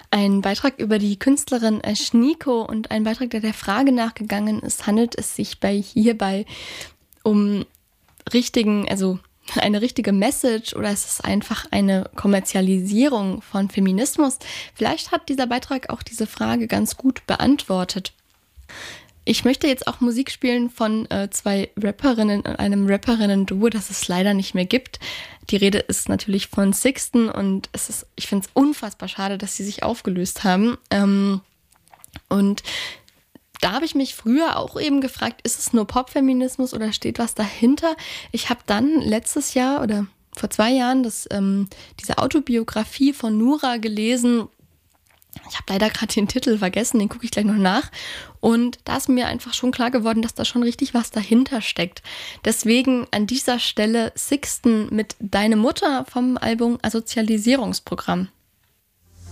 Ein Beitrag über die Künstlerin Schnieko und ein Beitrag, der Frage nachgegangen ist, handelt es sich hierbei um eine richtige Message oder ist es einfach eine Kommerzialisierung von Feminismus? Vielleicht hat dieser Beitrag auch diese Frage ganz gut beantwortet. Ich möchte jetzt auch Musik spielen von zwei Rapperinnen und einem Rapperinnen-Duo, das es leider nicht mehr gibt. Die Rede ist natürlich von Sixten und ich finde es unfassbar schade, dass sie sich aufgelöst haben. Und da habe ich mich früher auch eben gefragt, ist es nur Popfeminismus oder steht was dahinter? Ich habe dann letztes Jahr oder vor 2 Jahren diese Autobiografie von Nura gelesen. Ich habe leider gerade den Titel vergessen, den gucke ich gleich noch nach. Und da ist mir einfach schon klar geworden, dass da schon richtig was dahinter steckt. Deswegen an dieser Stelle Sixten mit Deine Mutter vom Album Asozialisierungsprogramm.